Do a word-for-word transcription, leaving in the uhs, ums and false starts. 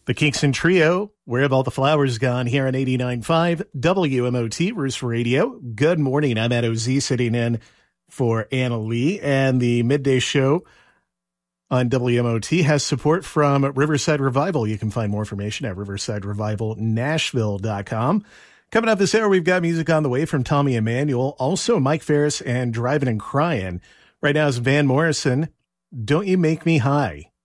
The Kingston Trio, Where Have All the Flowers Gone, here on eighty-nine point five W M O T, Roost Radio. Good morning. I'm Ed O Z, sitting in for Anna Lee, and the midday show on W M O T has support from Riverside Revival. You can find more information at riverside revival nashville dot com. Coming up this hour, we've got music on the way from Tommy Emmanuel, also Mike Ferris and Driving and Crying. Right now is Van Morrison, Don't You Make Me High.